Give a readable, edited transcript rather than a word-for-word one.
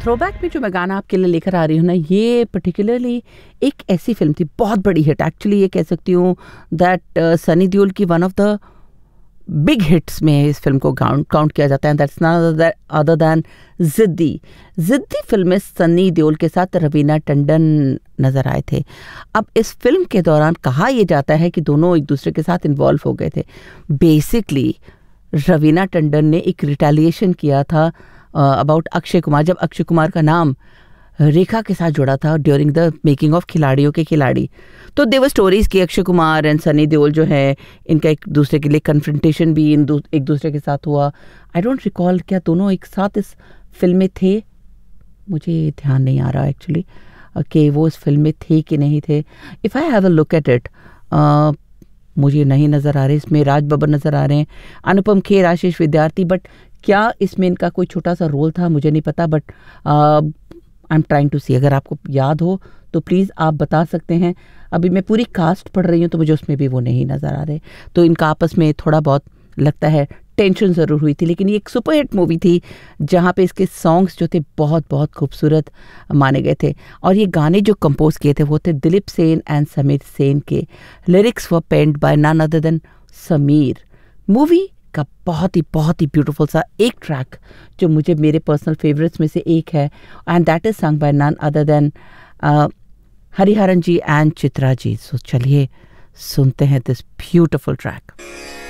Throwback में जो मैं गाना आपके लिए लेकर आ रही हूँ ना, ये पर्टिकुलरली एक ऐसी फिल्म थी, बहुत बड़ी हिट एक्चुअली, ये कह सकती हूँ दैट सनी देओल की one of the big hits में इस फिल्म को काउंट किया जाता है। दैट्स नॉट अदर दैन जिद्दी। जिद्दी फिल्म में सनी देओल के साथ रवीना टंडन नजर आए थे। अब इस फिल्म के दौरान कहा यह जाता है कि दोनों एक दूसरे के साथ इन्वॉल्व हो गए थे। बेसिकली रवीना टंडन ने एक रिटेलिएशन किया था अबाउट अक्षय कुमार, जब अक्षय कुमार का नाम रेखा के साथ जुड़ा था ड्यूरिंग द मेकिंग ऑफ खिलाड़ियों के खिलाड़ी। तो देवर स्टोरीज की अक्षय कुमार एंड सनी देओल जो है, इनका एक दूसरे के लिए कन्फ्रंटेशन भी एक दूसरे के साथ हुआ। आई डोंट रिकॉल क्या दोनों एक साथ इस फिल्म में थे, मुझे ध्यान नहीं आ रहा एक्चुअली कि वो इस फिल्म में थे कि नहीं थे। If I have a look at it, मुझे नहीं नज़र आ रहे। इसमें राज बब्बर नज़र आ रहे हैं, अनुपम खेर, आशीष विद्यार्थी, बट क्या इसमें इनका कोई छोटा सा रोल था मुझे नहीं पता। But I am trying to सी, अगर आपको याद हो तो प्लीज़ आप बता सकते हैं। अभी मैं पूरी कास्ट पढ़ रही हूँ तो मुझे उसमें भी वो नहीं नज़र आ रहे। तो इनका आपस में थोड़ा बहुत लगता है टेंशन ज़रूर हुई थी, लेकिन ये एक सुपरहिट मूवी थी जहाँ पे इसके सॉन्ग्स जो थे बहुत बहुत खूबसूरत माने गए थे। और ये गाने जो कंपोज किए थे वो थे दिलीप सेन एंड समीर सेन के। लिरिक्स वर पेंड bye none other than Sameer. Movie का बहुत ही ब्यूटीफुल सा एक ट्रैक जो मुझे मेरे पर्सनल फेवरेट्स में से एक है, and that is sung by none other than Hariharan ji and Chitra ji. सो चलिए सुनते हैं दिस ब्यूटीफुल ट्रैक।